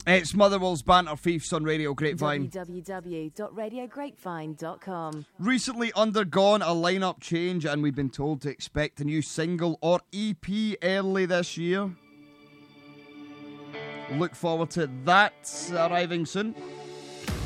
It's Motherwell's Banter Thieves on Radio Grapevine. www.radiograpevine.com. Recently undergone a lineup change, and we've been told to expect a new single or EP early this year. Look forward to that arriving soon.